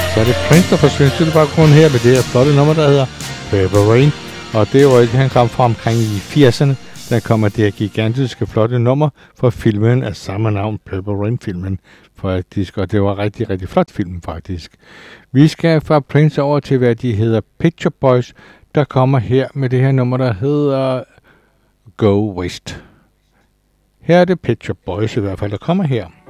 Så er det Prince, der forsvinder til baggrunden her med det her flotte nummer, der hedder Purple Rain. Og det var han kom fra omkring i 80'erne. Der kommer det her gigantiske flotte nummer fra filmen af samme navn, Purple Rain-filmen. Faktisk, og det var rigtig, rigtig flot film faktisk. Vi skal fra Prince over til, hvad de hedder, Picture Boys, der kommer her med det her nummer, der hedder Go West. Her er det Picture Boys i hvert fald, der kommer her.